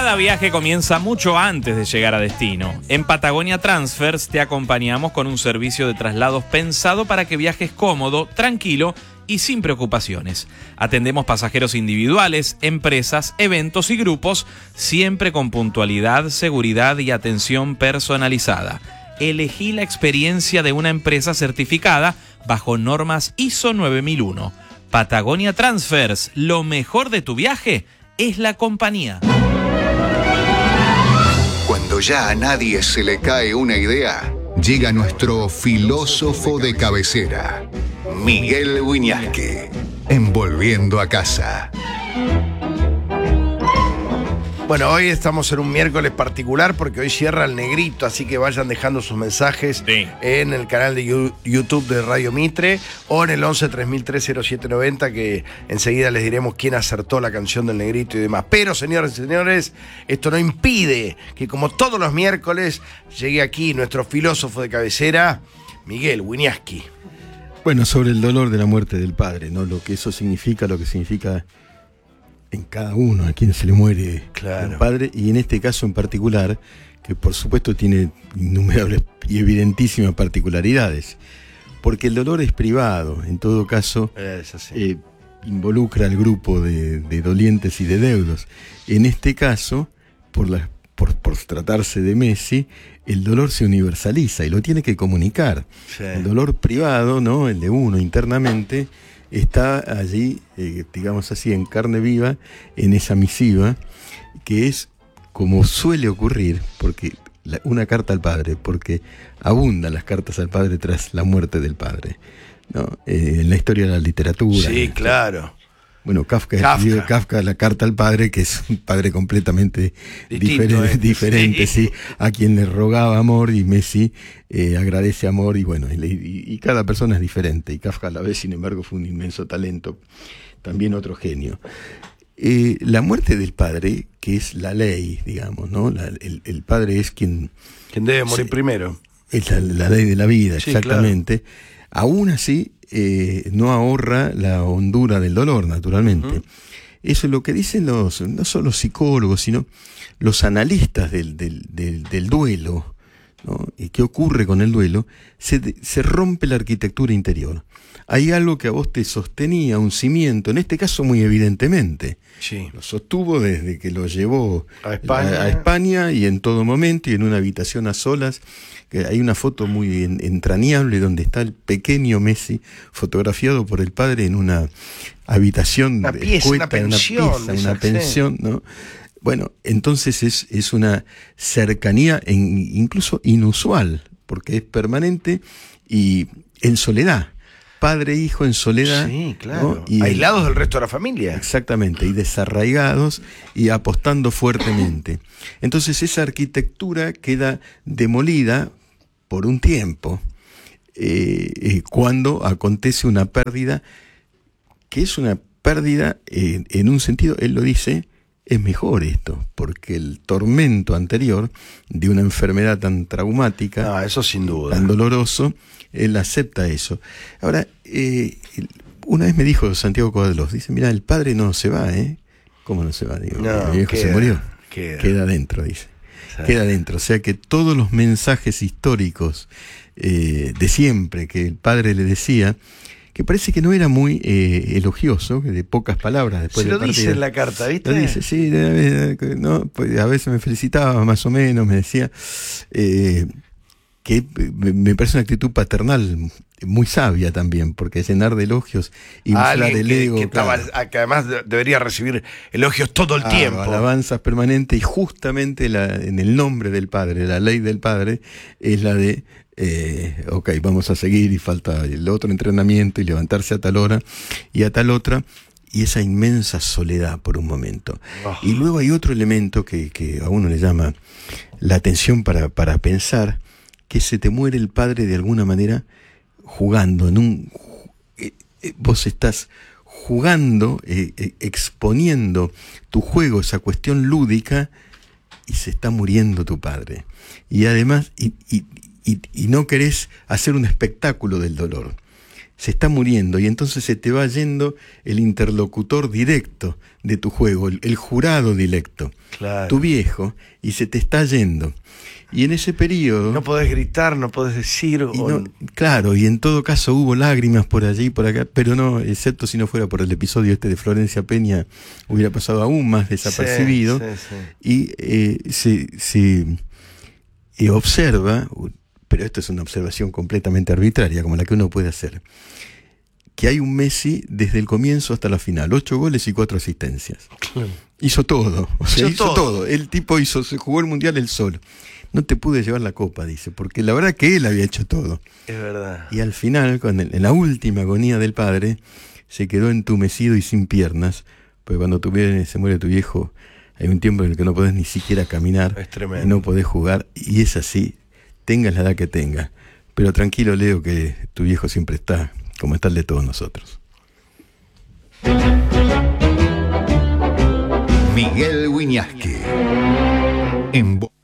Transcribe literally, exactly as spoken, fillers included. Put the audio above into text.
Cada viaje comienza mucho antes de llegar a destino. En Patagonia Transfers te acompañamos con un servicio de traslados pensado para que viajes cómodo, tranquilo y sin preocupaciones. Atendemos pasajeros individuales, empresas, eventos y grupos, siempre con puntualidad, seguridad y atención personalizada. Elegí la experiencia de una empresa certificada bajo normas I S O nueve mil uno. Patagonia Transfers, lo mejor de tu viaje es la compañía. Cuando ya a nadie se le cae una idea, llega nuestro filósofo de cabecera, Miguel Wiñaski, envolviendo a casa. Bueno, hoy estamos en un miércoles particular porque hoy cierra el Negrito, así que vayan dejando sus mensajes sí. en el canal de YouTube de Radio Mitre o en el once tres mil tres cero siete noventa, que enseguida les diremos quién acertó la canción del Negrito y demás. Pero, señores y señores, esto no impide que, como todos los miércoles, llegue aquí nuestro filósofo de cabecera, Miguel Wiñaski. Bueno, sobre el dolor de la muerte del padre, ¿no? Lo que eso significa, lo que significa en cada uno, a quien se le muere claro. el padre, y en este caso en particular, que por supuesto tiene innumerables y evidentísimas particularidades, porque el dolor es privado, en todo caso eh, involucra al grupo de, de dolientes y de deudos. En este caso, por, la, por, por tratarse de Messi, el dolor se universaliza y lo tiene que comunicar. Sí. El dolor privado, ¿no? El de uno internamente, está allí, eh, digamos así, en carne viva, en esa misiva, que es como suele ocurrir, porque la, una carta al padre, porque abundan las cartas al padre tras la muerte del padre, ¿no? Eh, en la historia de la literatura. Sí, claro. Bueno, Kafka, Kafka. escribió Kafka la carta al padre, que es un padre completamente Distinto, diferente, eh. diferente sí. sí, a quien le rogaba amor, y Messi eh, agradece amor, y bueno, y, y, y cada persona es diferente, y Kafka a la vez, sin embargo, fue un inmenso talento, también otro genio. Eh, la muerte del padre, que es la ley, digamos, ¿no? La, el, el padre es quien... Quien debe morir se, primero. Es la, la ley de la vida, sí, exactamente. Claro. Aún así, Eh, no ahorra la hondura del dolor, naturalmente. Uh-huh. Eso es lo que dicen los, no solo los psicólogos, sino los analistas del, del, del, del duelo, ¿no? ¿Y qué ocurre con el duelo? Se, se rompe la arquitectura interior. Hay algo que a vos te sostenía, un cimiento, en este caso muy evidentemente. Sí. Lo sostuvo desde que lo llevó a España. A, a España y en todo momento, y en una habitación a solas. Que hay una foto muy en, entrañable donde está el pequeño Messi fotografiado por el padre en una habitación una pieza, escueta, una pensión, una, pieza, una pensión, ¿no? Bueno, entonces es, es una cercanía en, incluso inusual, porque es permanente y en soledad. Padre e hijo en soledad. Sí, claro. ¿No? Y aislados del resto de la familia. Exactamente, y desarraigados y apostando fuertemente. Entonces esa arquitectura queda demolida por un tiempo eh, eh, cuando acontece una pérdida, que es una pérdida eh, en un sentido, él lo dice, es mejor esto, porque el tormento anterior de una enfermedad tan traumática, ah, eso sin duda, tan doloroso, él acepta eso. Ahora, eh, una vez me dijo Santiago Coadlos, dice, mira, el padre no se va, ¿eh? ¿Cómo no se va? Digo, no, mi viejo queda, se murió. Queda, queda dentro, dice. ¿Sabes? Queda dentro. O sea que todos los mensajes históricos eh, de siempre que el padre le decía, que parece que no era muy eh, elogioso, de pocas palabras después se de lo partida. dice en la carta, ¿viste? Lo dice, sí, no, pues a veces me felicitaba, más o menos, me decía, eh, que me parece una actitud paternal muy sabia también, porque llenar de elogios y inflar el que, ego. Que, estaba, claro. que además debería recibir elogios todo el ah, tiempo. Alabanzas permanentes, y justamente la, en el nombre del padre, la ley del padre, es la de Eh, ok, vamos a seguir y falta el otro entrenamiento y levantarse a tal hora y a tal otra, y esa inmensa soledad por un momento. Oh. Y luego hay otro elemento que, que a uno le llama la atención para, para pensar, que se te muere el padre de alguna manera jugando, en un eh, eh, vos estás jugando, eh, eh, exponiendo tu juego, esa cuestión lúdica, y se está muriendo tu padre. Y además, y, y, Y, y no querés hacer un espectáculo del dolor. se está muriendo y entonces se te va yendo el interlocutor directo de tu juego, el, el jurado directo, claro. Tu viejo, y se te está yendo. Y en ese periodo... No podés gritar, no podés decir... Y o... no, claro, y en todo caso hubo lágrimas por allí y por acá, pero no, excepto si no fuera por el episodio este de Florencia Peña, hubiera pasado aún más desapercibido. Sí, sí, sí. Y eh, se, se eh, observa... pero esto es una observación completamente arbitraria, como la que uno puede hacer, que hay un Messi desde el comienzo hasta la final, ocho goles y cuatro asistencias. Claro. Hizo todo, o sea, hizo, hizo todo. todo. El tipo hizo, se jugó el Mundial él solo. No te pude llevar la copa, dice, porque la verdad que él había hecho todo. Es verdad. Y al final, con el, en la última agonía del padre, se quedó entumecido y sin piernas, porque cuando tu, se muere tu viejo, hay un tiempo en el que no podés ni siquiera caminar, es tremendo. Y no podés jugar, y es así. Tengas la edad que tenga, pero tranquilo, Leo, que tu viejo siempre está como está el de todos nosotros. Miguel Wiñaski en